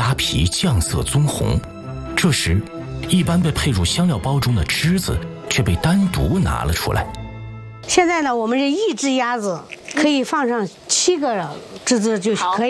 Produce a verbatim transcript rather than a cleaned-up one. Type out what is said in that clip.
鸭皮酱色棕红。这时，一般被配入香料包中的栀子却被单独拿了出来。 现在呢，我们这一只鸭子可以放上七个栀子就可以。